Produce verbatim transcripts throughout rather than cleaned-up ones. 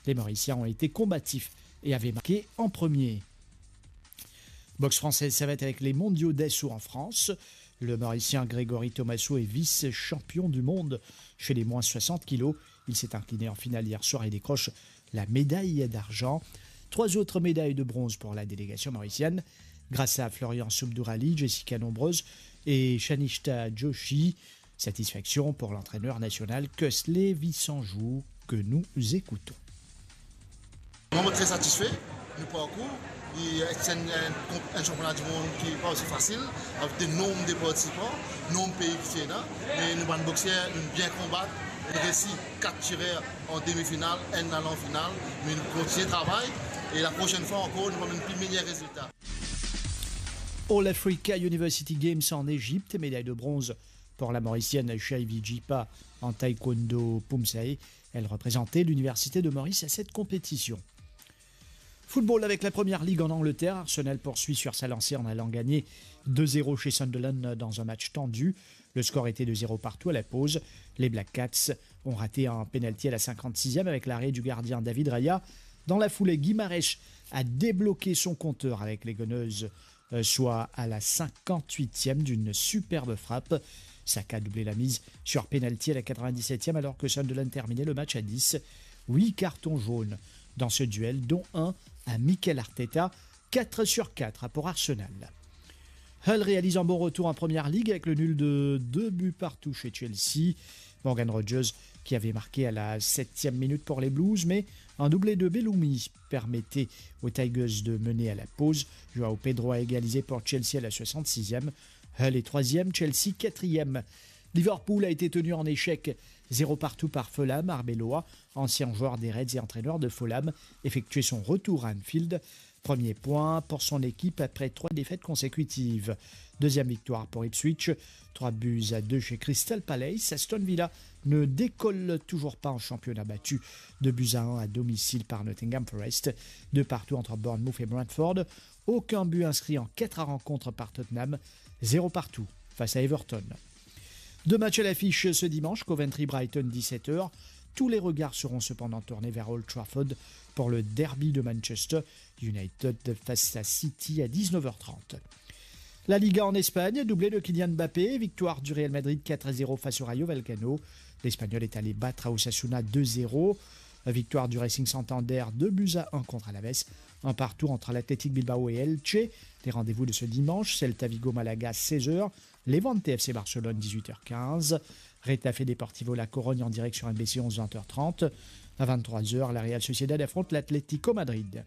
Les Mauriciens ont été combatifs et avaient marqué en premier. Boxe française, ça va être avec les mondiaux d'assaut en France. Le Mauricien Grégory Thomasso est vice-champion du monde chez les moins soixante kilos. Il s'est incliné en finale hier soir et décroche la médaille d'argent. Trois autres médailles de bronze pour la délégation mauricienne, grâce à Florian Soubdourali, Jessica Nombreuse et Shanishta Joshi. Satisfaction pour l'entraîneur national Kesley Vissanjou, que nous écoutons. Vraiment très satisfait du parcours. C'est un, un championnat du monde qui n'est pas aussi facile, avec des nombres de participants, nombre de pays qui sont là. Mais nous, les boxeurs, nous bien combattre. Nous réussi quatre tireurs en demi-finale, un allant en finale. Mais nous continuons le travail. Et la prochaine fois encore, nous avons un plus meilleur résultat. All Africa University Games en Égypte, médaille de bronze pour la Mauricienne Shaivi Jipa en taekwondo Pumsae. Elle représentait l'université de Maurice à cette compétition. Football avec la première ligue en Angleterre. Arsenal poursuit sur sa lancée en allant gagner deux zéro chez Sunderland dans un match tendu. Le score était de zéro partout à la pause. Les Black Cats ont raté un pénalty à la cinquante-sixième avec l'arrêt du gardien David Raya. Dans la foulée, Guimarães a débloqué son compteur avec les Gunners, euh, soit à la cinquante-huitième d'une superbe frappe. Saka a doublé la mise sur pénalty à la quatre-vingt-dix-septième alors que Sunderland terminait le match à dix. huit cartons jaunes dans ce duel, dont un à Mikel Arteta, quatre sur quatre pour Arsenal. Hull réalise un bon retour en Première Ligue avec le nul de deux buts partout chez Chelsea. Morgan Rogers qui avait marqué à la septième minute pour les Blues, mais un doublé de Belloumi permettait aux Tigers de mener à la pause. Joao Pedro a égalisé pour Chelsea à la soixante-sixième. Hull est troisième, Chelsea quatrième. Liverpool a été tenu en échec zéro partout par Fulham. Arbeloa, ancien joueur des Reds et entraîneur de Fulham, effectuait son retour à Anfield. Premier point pour son équipe après trois défaites consécutives. Deuxième victoire pour Ipswich, trois buts à deux chez Crystal Palace. Aston Villa ne décolle toujours pas en championnat, battu deux buts à un à domicile par Nottingham Forest. Deux partout entre Bournemouth et Brentford. Aucun but inscrit en quatre rencontres par Tottenham. Zéro partout face à Everton. Deux matchs à l'affiche ce dimanche, Coventry-Brighton dix-sept heures. Tous les regards seront cependant tournés vers Old Trafford pour le derby de Manchester United face à City à dix-neuf heures trente. La Liga en Espagne, doublé de Kylian Mbappé, victoire du Real Madrid quatre à zéro face au Rayo Vallecano. L'Espagnol est allé battre à Osasuna deux zéro. Victoire du Racing Santander, deux buts à un contre Alaves. Un partout entre l'Athletic Bilbao et Elche. Les rendez-vous de ce dimanche, Celta Vigo Malaga seize heures. Levante F C Barcelone dix-huit heures quinze. Retafe Deportivo La Corogne en direct sur M B C onze vingt heures trente. À vingt-trois heures, la Real Sociedad affronte l'Atlético Madrid.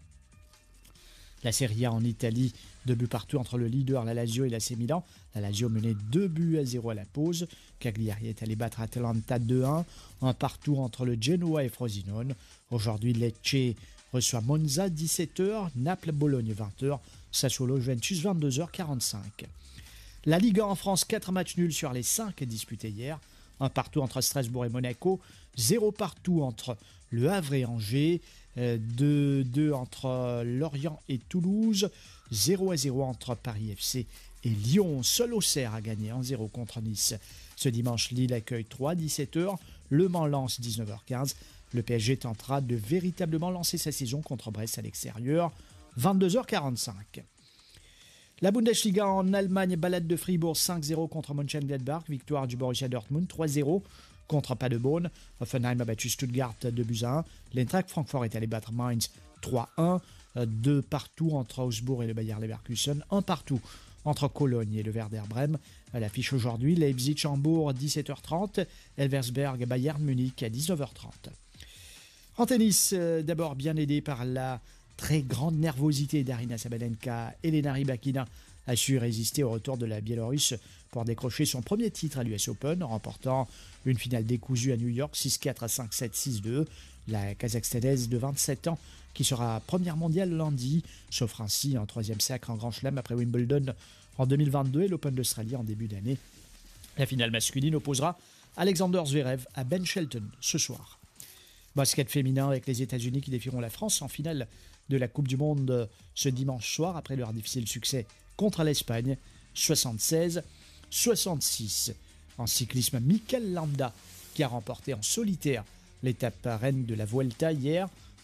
La Serie A en Italie, deux buts partout entre le leader, la Lazio et l'A C Milan. La Lazio menait deux buts à zéro à la pause. Cagliari est allé battre Atalanta deux un. Un partout entre le Genoa et Frosinone. Aujourd'hui, Lecce reçoit Monza dix-sept heures. Naples-Bologne vingt heures. Sassuolo-Juventus vingt-deux heures quarante-cinq. La Ligue un en France, quatre matchs nuls sur les cinq disputés hier. Un partout entre Strasbourg et Monaco. Zéro partout entre Le Havre et Angers. deux deux entre Lorient et Toulouse. zéro à zéro entre Paris F C et Lyon. Seul Auxerre a gagné un zéro contre Nice. Ce dimanche, Lille accueille Troyes, dix-sept heures. Le Mans lance, dix-neuf heures quinze. Le P S G tentera de véritablement lancer sa saison contre Brest à l'extérieur, vingt-deux heures quarante-cinq. La Bundesliga en Allemagne, balade de Fribourg cinq zéro contre Mönchengladbach, victoire du Borussia Dortmund trois zéro contre Paderborn. Hoffenheim a battu Stuttgart deux buts à un. L'Eintracht Francfort est allé battre Mainz trois un. Deux partout entre Augsbourg et le Bayer Leverkusen. Un partout entre Cologne et le Werder Brême. À l'affiche aujourd'hui, Leipzig-Hambourg dix-sept heures trente. Elversberg-Bayern Munich à dix-neuf heures trente. En tennis, euh, d'abord bien aidé par la très grande nervosité d'Arina Sabalenka, Elena Rybakina a su résister au retour de la Biélorusse pour décrocher son premier titre à l'U S Open en remportant une finale décousue à New York six quatre à cinq sept six deux. La Kazakhstanaise de vingt-sept ans qui sera première mondiale lundi s'offre ainsi un troisième sacre en Grand Chelem après Wimbledon en deux mille vingt-deux et l'Open d'Australie en début d'année. La finale masculine opposera Alexander Zverev à Ben Shelton ce soir. Basket féminin avec les États-Unis qui défieront la France en finale de la Coupe du Monde ce dimanche soir après leur difficile succès contre l'Espagne, soixante-seize soixante-six. En cyclisme, Mikel Landa qui a remporté en solitaire l'étape reine de la Vuelta hier